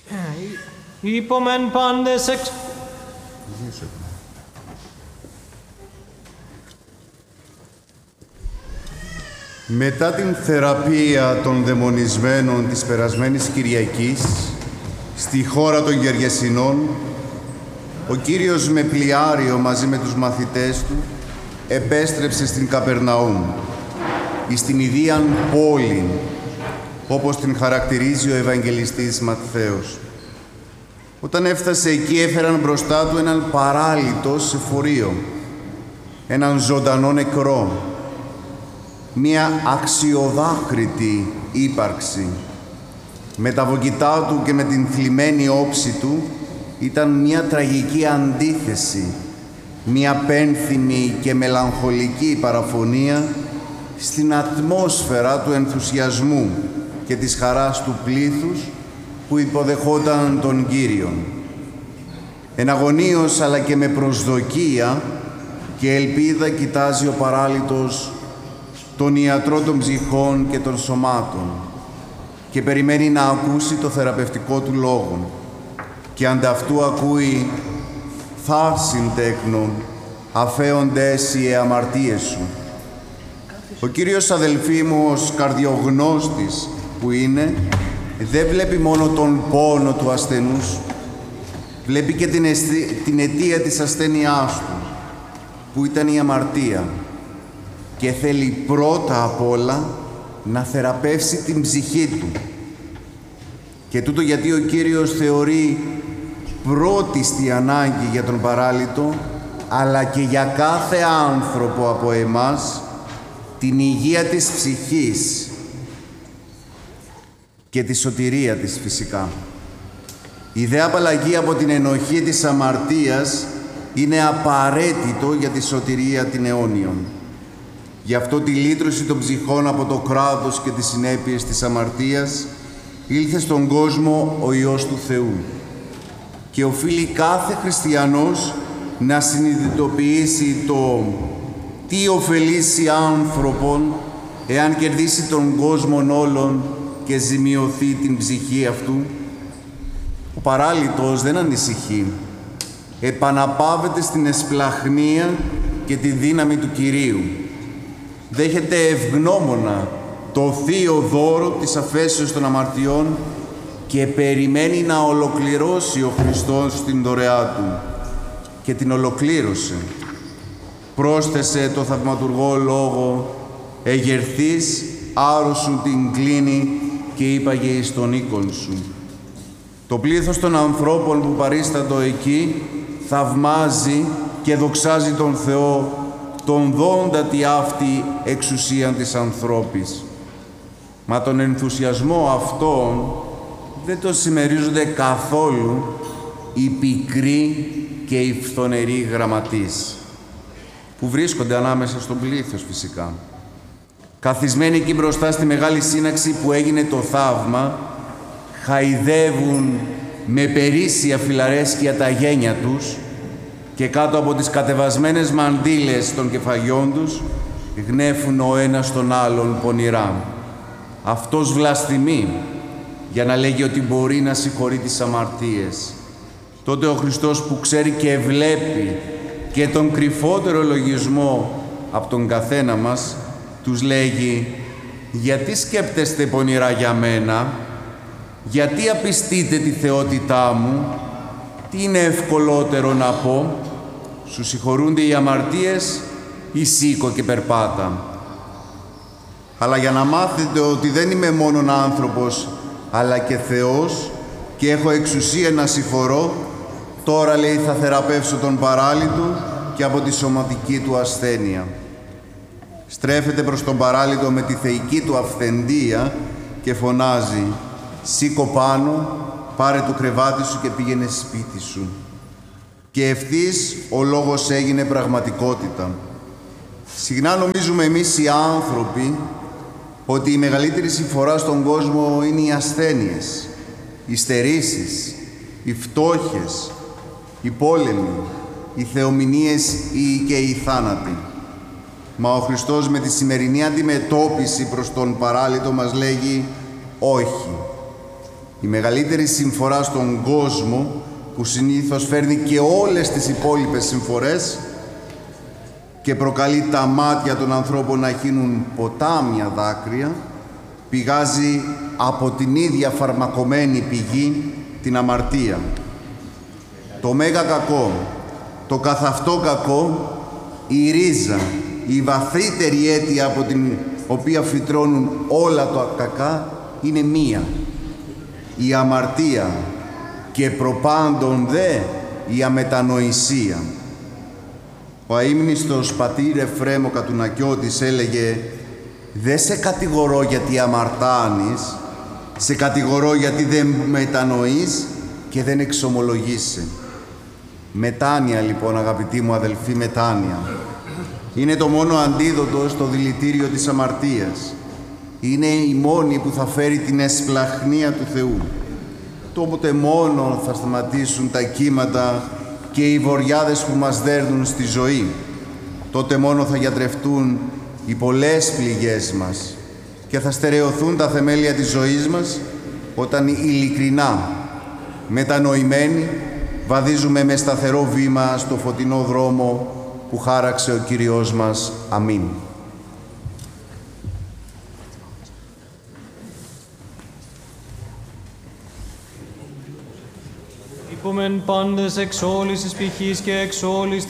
Υπομεν πάντες εξ... Μετά την θεραπεία των δαιμονισμένων της περασμένης Κυριακής, στη χώρα των Γεργεσινών, ο Κύριος με πλοιάριο μαζί με τους μαθητές του επέστρεψε στην Καπερναούμ, εις την ιδίαν πόλην, όπως την χαρακτηρίζει ο Ευαγγελιστής Ματθαίος. Όταν έφτασε εκεί, έφεραν μπροστά του έναν παράλυτο σε φορείο, έναν ζωντανό νεκρό, μία αξιοδάκριτη ύπαρξη. Με τα βογγητά του και με την θλιμμένη όψη του ήταν μία τραγική αντίθεση, μία πένθυμη και μελαγχολική παραφωνία στην ατμόσφαιρα του ενθουσιασμού και της χαράς του πλήθους που υποδεχόταν τον Κύριον. Εναγωνίως αλλά και με προσδοκία και ελπίδα κοιτάζει ο παράλυτος τον ιατρό των ψυχών και των σωμάτων και περιμένει να ακούσει το θεραπευτικό του λόγο και ανταυτού ακούει «Θαύσιν τέκνον, αφέοντες οι αμαρτίες σου». Ο Κύριος, αδελφοί μου, ως καρδιογνώστης που είναι, δεν βλέπει μόνο τον πόνο του ασθενούς, βλέπει και την αιτία της ασθένειάς του, που ήταν η αμαρτία, και θέλει πρώτα απ' όλα να θεραπεύσει την ψυχή του. Και τούτο γιατί ο Κύριος θεωρεί πρώτιστη ανάγκη για τον παράλυτο, αλλά και για κάθε άνθρωπο από εμάς, την υγεία της ψυχής και τη σωτηρία της φυσικά. Η δε απαλλαγή από την ενοχή της αμαρτίας είναι απαραίτητο για τη σωτηρία την αιώνιον. Γι' αυτό τη λύτρωση των ψυχών από το κράτος και τις συνέπειες της αμαρτίας ήλθε στον κόσμο ο Υιός του Θεού και οφείλει κάθε χριστιανός να συνειδητοποιήσει το τι ωφελήσει άνθρωπον εάν κερδίσει τον κόσμον όλων και ζημιωθεί την ψυχή αυτού. Ο παράλυτος δεν ανησυχεί. Επαναπάβεται στην εσπλαχνία και τη δύναμη του Κυρίου. Δέχεται ευγνώμονα το θείο δώρο της αφέσεως των αμαρτιών και περιμένει να ολοκληρώσει ο Χριστός την δωρεά του. Και την ολοκλήρωσε. Πρόσθεσε το θαυματουργό λόγο «Εγερθείς, άρρωσουν την κλίνη και είπαγε εις τον οίκον σου». Το πλήθος των ανθρώπων που παρίσταντο εκεί θαυμάζει και δοξάζει τον Θεό, τον δόντα τη αυτή εξουσίαν της ανθρώπης. Μα τον ενθουσιασμό αυτόν δεν το συμμερίζονται καθόλου οι πικροί και οι φθονεροί γραμματείς, που βρίσκονται ανάμεσα στον πλήθος φυσικά. Καθισμένοι εκεί μπροστά στη μεγάλη σύναξη που έγινε το θαύμα, χαϊδεύουν με περίσσια φιλαρέσκεια τα γένια τους και κάτω από τις κατεβασμένες μαντήλες των κεφαλιών τους γνέφουν ο ένας τον άλλον πονηρά. Αυτός βλασθημεί για να λέγει ότι μπορεί να συγχωρεί τις αμαρτίες. Τότε ο Χριστός, που ξέρει και βλέπει και τον κρυφότερο λογισμό από τον καθένα μας, τους λέγει «Γιατί σκέπτεστε πονηρά για μένα, γιατί απιστείτε τη θεότητά μου, τι είναι ευκολότερο να πω, σου συγχωρούνται οι αμαρτίες ή σήκω και περπάτα». Αλλά για να μάθετε ότι δεν είμαι μόνον άνθρωπος, αλλά και Θεός και έχω εξουσία να συγχωρώ, τώρα, λέει, θα θεραπεύσω τον παράλυτο και από τη σωματική του ασθένεια. Στρέφεται προς τον παράλυτο με τη θεϊκή του αυθεντία και φωνάζει «Σήκω πάνω, πάρε το κρεβάτι σου και πήγαινε σπίτι σου». Και ευθύς ο λόγος έγινε πραγματικότητα. Συχνά νομίζουμε εμείς οι άνθρωποι ότι η μεγαλύτερη συμφορά στον κόσμο είναι οι ασθένειες, οι στερήσεις, οι φτώχες, οι πόλεμοι, οι θεομηνίες και οι θάνατοι. Μα ο Χριστός με τη σημερινή αντιμετώπιση προς τον παράλυτο μας λέγει «Όχι». η μεγαλύτερη συμφορά στον κόσμο, που συνήθως φέρνει και όλες τις υπόλοιπες συμφορές και προκαλεί τα μάτια των ανθρώπων να χύνουν ποτάμια δάκρυα, πηγάζει από την ίδια φαρμακωμένη πηγή, την αμαρτία. Το μέγα κακό, το καθ' αυτό κακό, η ρίζα, η βαθύτερη αίτια από την οποία φυτρώνουν όλα τα κακά, είναι μία. Η αμαρτία και προπάντων δε η αμετανοησία. Ο αείμνηστος πατήρ Εφραίμ ο Κατουνακιώτης έλεγε «Δεν σε κατηγορώ γιατί αμαρτάνεις, σε κατηγορώ γιατί δεν μετανοείς και δεν εξομολογείσαι». Μετάνοια λοιπόν, αγαπητοί μου αδελφοί, μετάνοια. Είναι το μόνο αντίδοτο στο δηλητήριο της αμαρτίας. Είναι η μόνη που θα φέρει την εσπλαχνία του Θεού. Τότε μόνο θα σταματήσουν τα κύματα και οι βοριάδες που μας δέρνουν στη ζωή. Τότε μόνο θα γιατρευτούν οι πολλές πληγές μας και θα στερεωθούν τα θεμέλια της ζωής μας, όταν ειλικρινά, μετανοημένοι, βαδίζουμε με σταθερό βήμα στο φωτεινό δρόμο που χάραξε ο Κύριος μας. Αμήν. Υπομεν πάντες εξ όλης της πηχής και εξ όλης